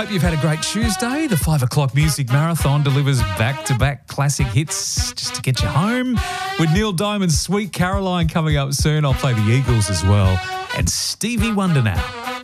hope you've had a great Tuesday. The 5 o'clock Music Marathon delivers back-to-back classic hits just to get you home. With Neil Diamond's Sweet Caroline coming up soon, I'll play the Eagles as well. And Stevie Wonder now.